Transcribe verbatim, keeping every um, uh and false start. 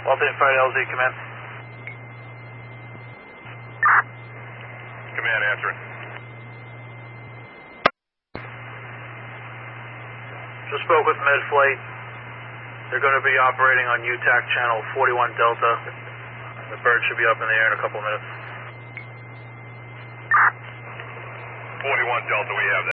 Alternate Flight L Z, command. Command answering. Just spoke with Medflight. They're going to be operating on U TAC channel forty-one Delta. The bird should be up in the air in a couple of minutes. forty-one Delta, we have that.